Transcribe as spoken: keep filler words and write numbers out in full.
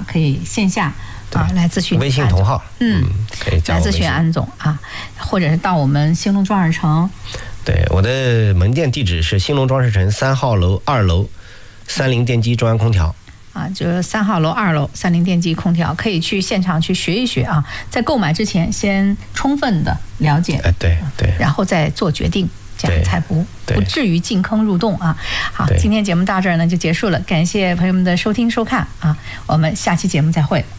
可以线下啊来咨询微信同号， 嗯， 可以加来咨询安总啊，或者是到我们兴隆装饰城。 对，我的门店地址是兴隆装饰城三号楼二楼三菱电机中央空调。 啊，就是三号楼二楼三菱电机空调，可以去现场去学一学啊，在购买之前先充分的了解， 哎，对对， 然后再做决定，这样才不不至于进坑入洞啊。好，今天节目到这儿呢就结束了，感谢朋友们的收听收看啊，我们下期节目再会。